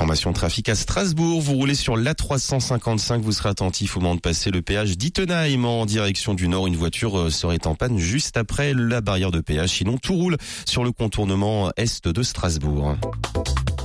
Information trafic à Strasbourg. Vous roulez sur l'A355. Vous serez attentif au moment de passer le péage d'Ittenheim en direction du nord. Une voiture serait en panne juste après la barrière de péage. Sinon, tout roule sur le contournement est de Strasbourg.